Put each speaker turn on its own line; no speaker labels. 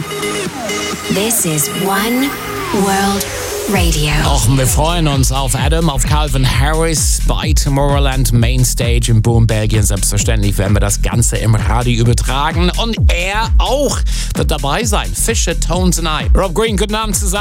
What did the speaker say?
This is One World Radio.
Och, wir freuen uns auf Adam, auf Calvin Harris bei Tomorrowland Mainstage in Boom, Belgien. Selbstverständlich werden wir das Ganze im Radio übertragen. Und er auch wird dabei sein. Fisher, Tones and I. Rob Green, guten Abend zusammen.